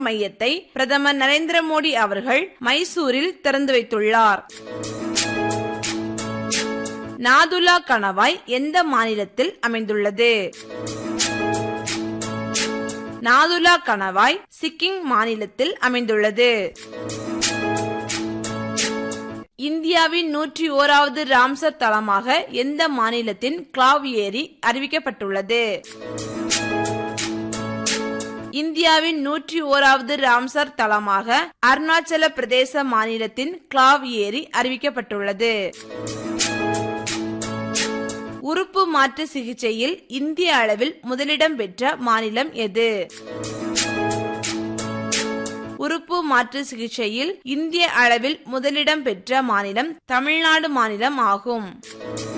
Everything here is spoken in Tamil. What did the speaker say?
மையத்தை பிரதமர் நரேந்திர மோடி அவர்கள் மைசூரில் திறந்து வைத்துள்ளார். நாதுலா கணவாய் எந்த மாநிலத்தில் அமைந்துள்ளது? நாதுலா கணவாய் சிக்கிம் மாநிலத்தில் அமைந்துள்ளது. இந்தியாவின் 101வது ராம்சர் தலமாக எந்த மாநிலத்தின் கிளாவ் ஏரி அறிவிக்கப்பட்டுள்ளது? இந்தியாவின் 101வது ராம்சர் தலமாக அருணாச்சல பிரதேச மாநிலத்தின் கிளாவ் ஏரி அறிவிக்கப்பட்டுள்ளது. உறுப்பு மாற்று சிகிச்சையில் இந்திய அளவில் முதலிடம் பெற்ற மாநிலம் எது? உறுப்பு மாற்று சிகிச்சையில் இந்திய அளவில் முதலிடம் பெற்ற மாநிலம் தமிழ்நாடு மாநிலம் ஆகும்.